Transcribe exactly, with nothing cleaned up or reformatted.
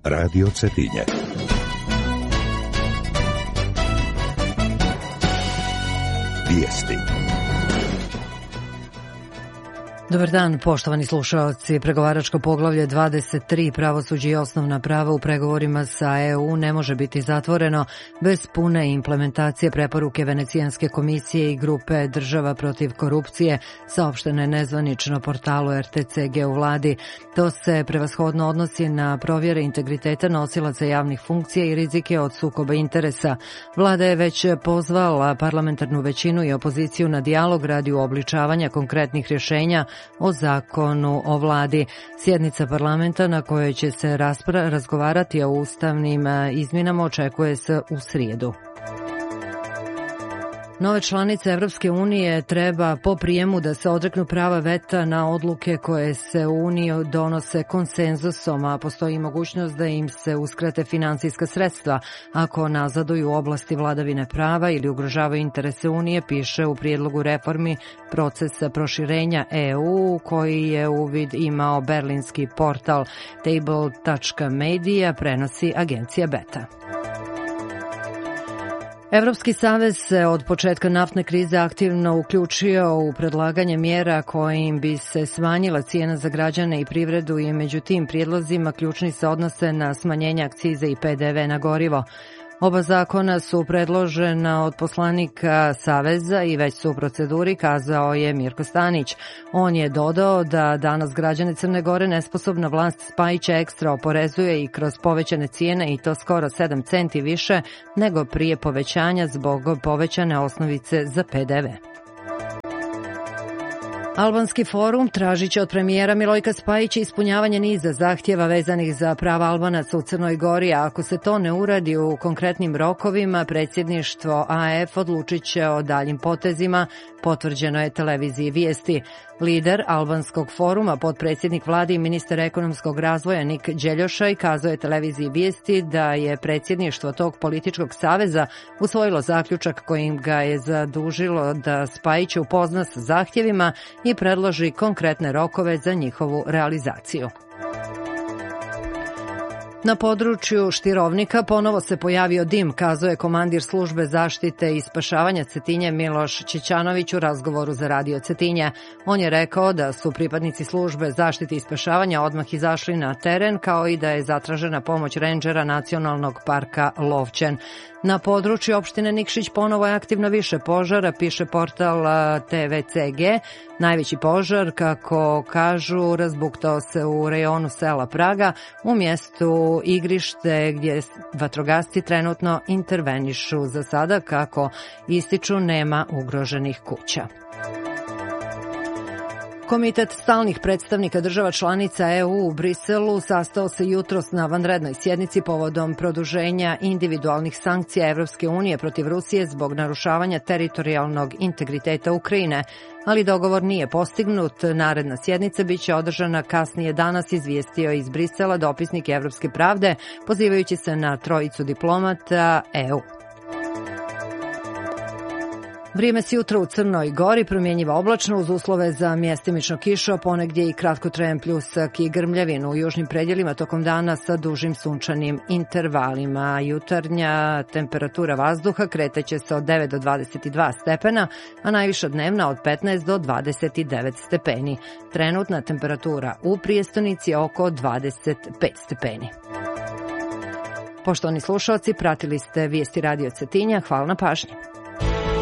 Radio Cetinje. Vijesti. Dobar dan, poštovani slušaoci. Pregovaračko poglavlje dvadeset tri, pravosuđe i osnovna prava u pregovorima sa E U ne može biti zatvoreno bez pune implementacije preporuke Venecijanske komisije i grupe država protiv korupcije, saopštene nezvanično portalu R T C G u vladi. To se prevashodno odnosi na provjere integriteta nosilaca javnih funkcija i rizike od sukoba interesa. Vlada je već pozvala parlamentarnu većinu i opoziciju na dijalog radi uobličavanja konkretnih rješenja o zakonu o vladi. Sjednica parlamenta na kojoj će se raspra- razgovarati o ustavnim izmjenama očekuje se u srijedu. Nove članice Evropske unije treba po prijemu da se odreknu prava veta na odluke koje se u Uniji donose konsenzusom, a postoji mogućnost da im se uskrate finansijska sredstva ako nazaduju u oblasti vladavine prava ili ugrožavaju interese Unije, piše u prijedlogu reformi procesa proširenja E U koji je uvid imao berlinski portal Table tačka media, prenosi agencija Beta. Evropski savez se od početka naftne krize aktivno uključio u predlaganje mjera kojim bi se smanjila cijena za građane i privredu i među tim prijedlozima ključni se odnose na smanjenje akcize i P D V na gorivo. Oba zakona su predložena od poslanika Saveza i već su u proceduri, kazao je Mirko Stanić. On je dodao da danas građane Crne Gore nesposobna vlast Spajića ekstra oporezuje i kroz povećane cijene i to skoro sedam centi više nego prije povećanja zbog povećane osnovice za P D V. Albanski forum tražit će od premijera Milojka Spajića ispunjavanje niza zahtjeva vezanih za prava Albanaca u Crnoj Gori, a ako se to ne uradi u konkretnim rokovima, predsjedništvo A F odlučit će o daljim potezima, potvrđeno je televiziji Vijesti. Lider Albanskog foruma, potpredsjednik vlade i ministar ekonomskog razvoja Nik Đeljošaj kazao je televiziji Vijesti da je predsjedništvo tog političkog saveza usvojilo zaključak kojim ga je zadužilo da Spajića upozna sa zahtjevima i predloži konkretne rokove za njihovu realizaciju. Na području Štirovnika ponovo se pojavio dim, kazao je komandir službe zaštite i spašavanja Cetinje Miloš Čičanović u razgovoru za Radio Cetinje. On je rekao da su pripadnici službe zaštite i spašavanja odmah izašli na teren, kao i da je zatražena pomoć rendžera Nacionalnog parka Lovćen. Na području opštine Nikšić ponovo je aktivno više požara, piše portal T V C G. Najveći požar, kako kažu, razbuktao se u rejonu sela Praga, u mjestu Igrište gdje vatrogasci trenutno intervenišu. Za sada, kako ističu, nema ugroženih kuća. Komitet stalnih predstavnika država članica E U u Briselu sastao se jutros na vanrednoj sjednici povodom produženja individualnih sankcija Evropske unije protiv Rusije zbog narušavanja teritorijalnog integriteta Ukrajine, ali dogovor nije postignut. Naredna sjednica biće održana kasnije danas, izvijestio iz Brisela dopisnik Evropske pravde, pozivajući se na trojicu diplomata E U. Vrijeme se jutro u Crnoj Gori promjenjiva oblačno uz uslove za mjestimično kišu, ponegdje i kratkotrajan pljusak i grmljavinu u južnim predjelima tokom dana sa dužim sunčanim intervalima. Jutarnja temperatura vazduha kreteće se od devet do dvadeset dva stepena, a najviša dnevna od petnaest do dvadeset devet stepeni. Trenutna temperatura u prijestonici je oko dvadeset pet stepeni. Poštovani slušalci, pratili ste Vijesti Radio Cetinja. Hvala na pažnji.